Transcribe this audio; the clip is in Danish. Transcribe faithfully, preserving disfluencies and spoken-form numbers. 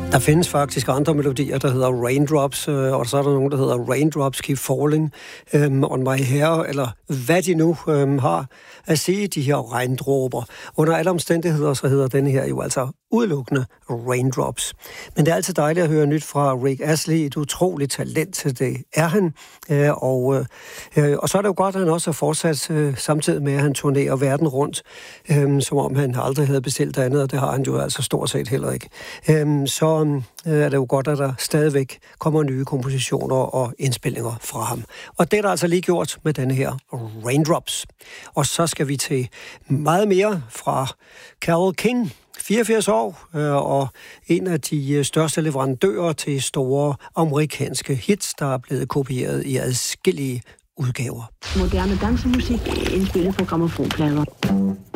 Der findes faktisk andre melodier, der hedder Raindrops, og så er der nogen, der hedder Raindrops Keep Falling um, on My Hair, eller hvad de nu um, har at sige, de her regndråber. Under alle omstændigheder, så hedder denne her jo altså udelukkende Raindrops. Men det er altid dejligt at høre nyt fra Rick Astley, et utroligt talent til det er han. Og, og så er det jo godt, at han også har fortsat samtidig med, at han turnerer verden rundt, som om han aldrig havde bestilt andet, og det har han jo altså stort set heller ikke. Så er det jo godt, at der stadigvæk kommer nye kompositioner og indspillinger fra ham. Og det er der altså lige gjort med denne her Raindrops. Og så skal vi til meget mere fra Carole King, fireogfirs år, og en af de største leverandører til store amerikanske hits, der er blevet kopieret i adskillige udgaver. Moderne dansemusik indspillet på grammofonplader.